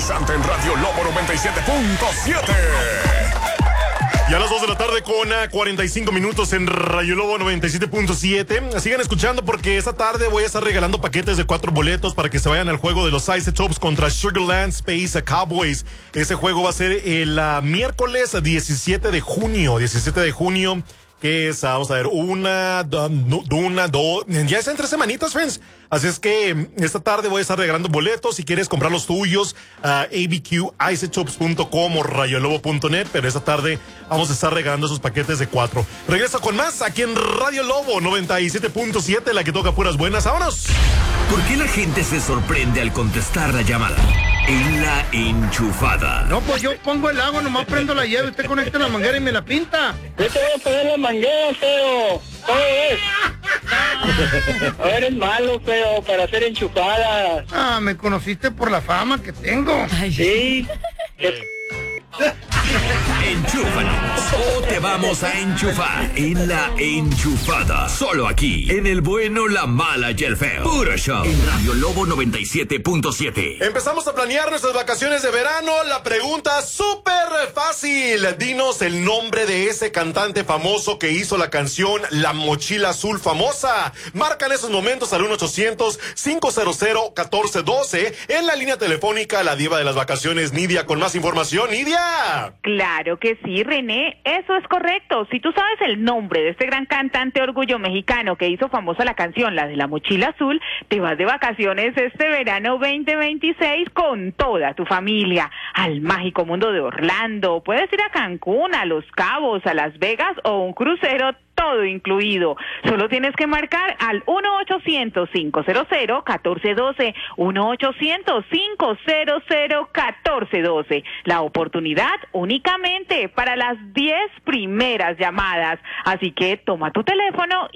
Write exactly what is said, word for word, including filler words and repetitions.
energizante en Radio Lobo noventa y siete punto siete. Y a las dos de la tarde con cuarenta y cinco minutos en Radio Lobo noventa y siete punto siete. Sigan escuchando porque esta tarde voy a estar regalando paquetes de cuatro boletos para que se vayan al juego de los Isotopes contra Sugarland Space Cowboys. Ese juego va a ser el uh, miércoles diecisiete de junio. diecisiete de junio. Que es, vamos a ver, una, do, una, dos, ya es en tres semanitas, friends. Así es que esta tarde voy a estar regalando boletos. Si quieres comprar los tuyos, uh, a b q isotopes punto com o radiolobo punto net. Pero esta tarde vamos a estar regalando esos paquetes de cuatro. Regreso con más aquí en Radio Lobo noventa y siete punto siete, la que toca puras buenas. ¡Vámonos! ¿Por qué la gente se sorprende al contestar la llamada? En la enchufada. No, pues yo pongo el agua, nomás prendo la llave, usted conecta la manguera y me la pinta. Yo te voy a poner la manguera, feo. ¿Cómo ves? No eres malo, feo, para hacer enchufadas. Ah, me conociste por la fama que tengo. Ay, sí. Enchúfanos o te vamos a enchufar en la enchufada. Solo aquí, en el bueno, la mala y el feo. Puro show. En Radio Lobo noventa y siete punto siete. Empezamos a planear nuestras vacaciones de verano. La pregunta súper fácil. Dinos el nombre de ese cantante famoso que hizo la canción La Mochila Azul Famosa. Marca en esos momentos al uno ochocientos, cinco cero cero, uno cuatro uno dos. En la línea telefónica, la diva de las vacaciones, Nidia, con más información. ¡Nidia! Claro que sí, René, eso es correcto. Si tú sabes el nombre de este gran cantante orgullo mexicano que hizo famosa la canción, la de La Mochila Azul, te vas de vacaciones este verano veinte veintiséis con toda tu familia al mágico mundo de Orlando. Puedes ir a Cancún, a Los Cabos, a Las Vegas o un crucero, todo incluido. Solo tienes que marcar al uno ochocientos, cinco cero cero, uno cuatro uno dos, uno ochocientos, cinco cero cero, uno cuatro uno dos. La oportunidad únicamente para las diez primeras llamadas. Así que toma tu teléfono